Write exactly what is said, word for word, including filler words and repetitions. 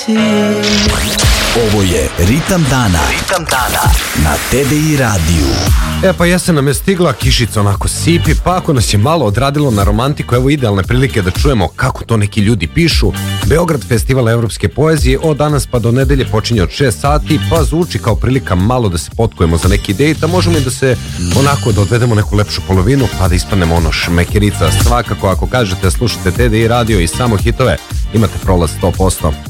si. Ovo je Ritam dana. Ritam dana na T D I radiju. E pa jesen nam je stigla, kišica onako sipi, pa ako nas je malo odradilo na romantiku, evo idealne prilike da čujemo kako to neki ljudi pišu. Beograd, festival evropske poezije, od danas pa do nedelje počinje od šest sati, pa zvuči kao prilika malo da se potkujemo za neki dejt, a možemo i da se onako da odvedemo neku lepšu polovinu, pa da ispadnemo ono šmekerica. Svakako ako kažete slušate T D I radio i samo hitove, imate prolaz sto posto.